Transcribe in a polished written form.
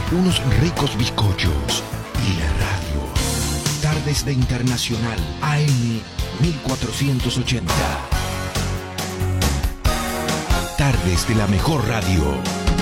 unos ricos bizcochos y la radio. Tardes de Internacional AM 1480. Tardes de la mejor radio.